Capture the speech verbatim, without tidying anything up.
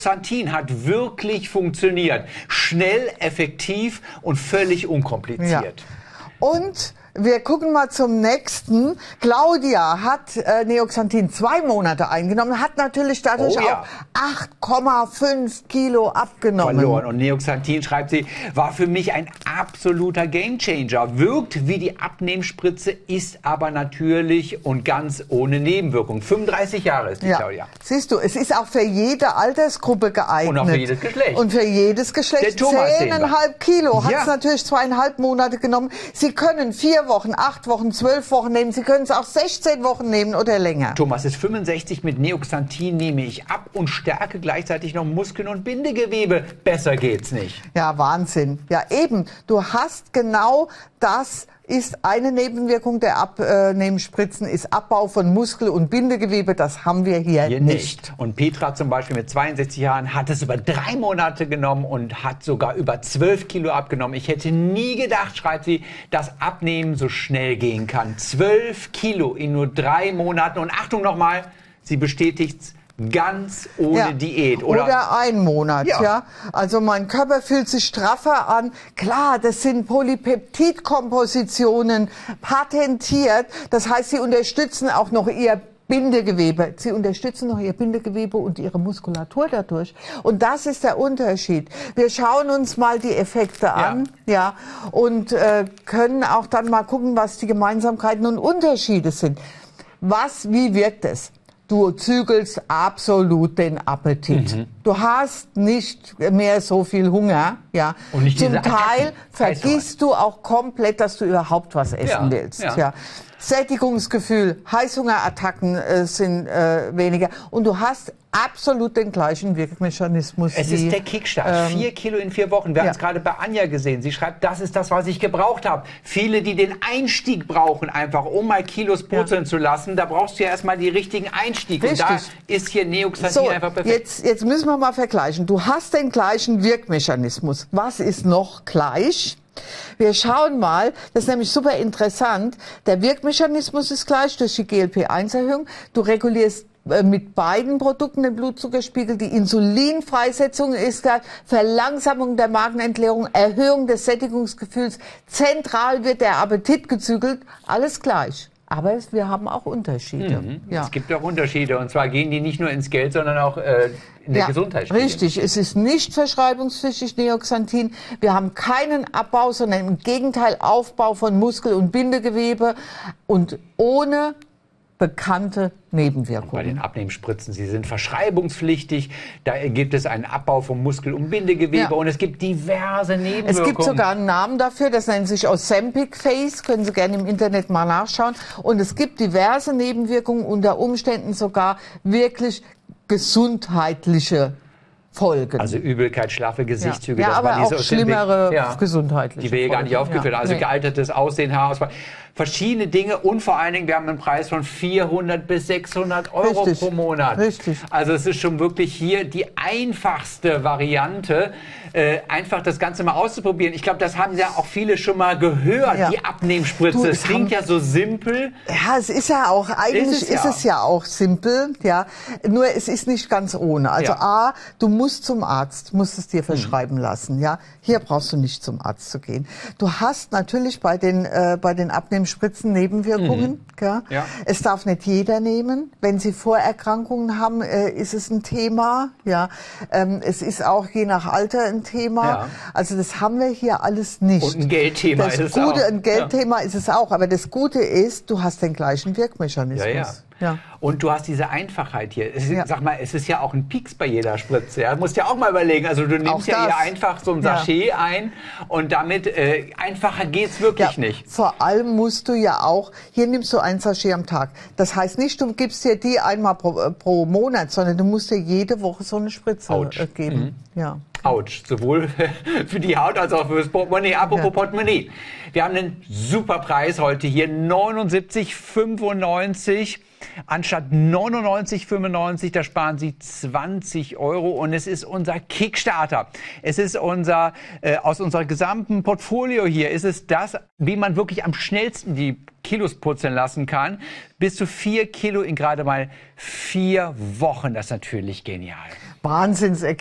Neoxanthin hat wirklich funktioniert. Schnell, effektiv und völlig unkompliziert. Ja. Und wir gucken mal zum nächsten. Claudia hat äh, Neoxanthin zwei Monate eingenommen, hat natürlich dadurch oh, ja. auch acht Komma fünf Kilo abgenommen. Verloren. Und Neoxanthin, schreibt sie, war für mich ein absoluter Gamechanger. Wirkt wie die Abnehmspritze, ist aber natürlich und ganz ohne Nebenwirkung. fünfunddreißig Jahre ist die ja. Claudia. Siehst du, es ist auch für jede Altersgruppe geeignet. Und auch für jedes Geschlecht. Und für jedes Geschlecht. Zehneinhalb Kilo hat es ja. natürlich zweieinhalb Monate genommen. Sie können vier Wochen, acht Wochen, zwölf Wochen nehmen. Sie können es auch sechzehn Wochen nehmen oder länger. Thomas ist fünfundsechzig, mit Neoxanthin nehme ich ab und stärke gleichzeitig noch Muskeln und Bindegewebe. Besser geht's nicht. Ja, Wahnsinn. Ja, eben. Du hast genau das. Ist eine Nebenwirkung der Abnehmspritzen, ist Abbau von Muskel- und Bindegewebe. Das haben wir hier, hier nicht. nicht. Und Petra zum Beispiel mit zweiundsechzig Jahren hat es über drei Monate genommen und hat sogar über zwölf Kilo abgenommen. Ich hätte nie gedacht, schreibt sie, dass Abnehmen so schnell gehen kann. zwölf Kilo in nur drei Monaten. Und Achtung nochmal, sie bestätigt's. Ganz ohne ja. Diät, oder? Oder ein Monat, ja. ja. Also mein Körper fühlt sich straffer an. Klar, das sind Polypeptidkompositionen, patentiert. Das heißt, sie unterstützen auch noch ihr Bindegewebe. Sie unterstützen noch ihr Bindegewebe und ihre Muskulatur dadurch. Und das ist der Unterschied. Wir schauen uns mal die Effekte ja. an, ja, und äh, können auch dann mal gucken, was die Gemeinsamkeiten und Unterschiede sind. Was, wie wirkt es? Du zügelst absolut den Appetit. Mhm. Du hast nicht mehr so viel Hunger, ja. Und nicht Zum diese Teil vergisst du auch komplett, dass du überhaupt was essen ja, willst, ja. ja. Sättigungsgefühl, Heißhungerattacken äh, sind äh, weniger und du hast absolut den gleichen Wirkmechanismus. Es wie, ist der Kickstart. Ähm, Vier Kilo in vier Wochen. Wir ja. haben es gerade bei Anja gesehen. Sie schreibt, das ist das, was ich gebraucht habe. Viele, die den Einstieg brauchen, einfach um mal Kilos purzeln ja. zu lassen, da brauchst du ja erstmal die richtigen Einstieg. Richtig. Und da ist hier Neoxanthin so, einfach perfekt. Jetzt, jetzt müssen wir mal vergleichen. Du hast den gleichen Wirkmechanismus. Was ist noch gleich? Wir schauen mal, das ist nämlich super interessant. Der Wirkmechanismus ist gleich durch die G L P eins Erhöhung. Du regulierst mit beiden Produkten den Blutzuckerspiegel. Die Insulinfreisetzung ist gleich, Verlangsamung der Magenentleerung, Erhöhung des Sättigungsgefühls. Zentral wird der Appetit gezügelt. Alles gleich. Aber es, wir haben auch Unterschiede. Mhm. Ja. Es gibt auch Unterschiede. Und zwar gehen die nicht nur ins Geld, sondern auch äh, in der ja, Gesundheit. Richtig. Es ist nicht verschreibungspflichtig, Neoxanthin. Wir haben keinen Abbau, sondern im Gegenteil Aufbau von Muskel- und Bindegewebe und ohne bekannte Nebenwirkungen. Bei den Abnehmspritzen, sie sind verschreibungspflichtig, da gibt es einen Abbau von Muskel- und Bindegewebe ja. und es gibt diverse Nebenwirkungen. Es gibt sogar einen Namen dafür, das nennt sich Ozempic Face, können Sie gerne im Internet mal nachschauen. Und es gibt diverse Nebenwirkungen, unter Umständen sogar wirklich gesundheitliche Folgen. Also Übelkeit, schlaffe Gesichtszüge. Ja, ja, das aber waren diese auch schlimmere ja, gesundheitliche die wir hier gar nicht aufgeführt haben. Also nee. gealtertes Aussehen, Haarausfall. Verschiedene Dinge und vor allen Dingen, wir haben einen Preis von vierhundert bis sechshundert Euro Richtig. pro Monat. Richtig. Also es ist schon wirklich hier die einfachste Variante, äh, einfach das Ganze mal auszuprobieren. Ich glaube, das haben ja auch viele schon mal gehört, ja. die Abnehmspritze. Du, es es klingt haben, ja so simpel. Ja, es ist ja auch, eigentlich ist, es, ist ja. es ja auch simpel, ja. Nur es ist nicht ganz ohne. Also ja. A, du musst zum Arzt, musst es dir verschreiben mhm. lassen, ja. Hier brauchst du nicht zum Arzt zu gehen. Du hast natürlich bei den, äh, bei den Abnehmspritzen Nebenwirkungen, mhm. ja? Ja. Es darf nicht jeder nehmen. Wenn sie Vorerkrankungen haben, äh, ist es ein Thema, ja. Ähm, es ist auch je nach Alter ein Thema. Ja. Also das haben wir hier alles nicht. Und ein Geldthema das ist es Gute, auch. Ein Geldthema ja. ist es auch. Aber das Gute ist, du hast den gleichen Wirkmechanismus. Ja, ja. Ja. Und du hast diese Einfachheit hier. Es ist, ja. Sag mal, es ist ja auch ein Pieks bei jeder Spritze. Ja? Du musst ja auch mal überlegen. Also du nimmst ja hier einfach so ein Sachet ja. ein und damit äh, einfacher geht's wirklich ja. nicht. Vor allem musst du ja auch, hier nimmst du ein Sachet am Tag. Das heißt nicht, du gibst dir die einmal pro, äh, pro Monat, sondern du musst dir jede Woche so eine Spritze äh, geben. Mhm. Ja. Autsch, sowohl für die Haut als auch für das Portemonnaie. Apropos ja. Portemonnaie. Wir haben einen super Preis heute hier, neunundsiebzig fünfundneunzig. Anstatt neunundneunzig fünfundneunzig, da sparen Sie zwanzig Euro und es ist unser Kickstarter. Es ist unser, äh, aus unserem gesamten Portfolio hier, ist es das, wie man wirklich am schnellsten die Kilos purzeln lassen kann. Bis zu vier Kilo in gerade mal vier Wochen. Das ist natürlich genial. Wahnsinnsergebnis.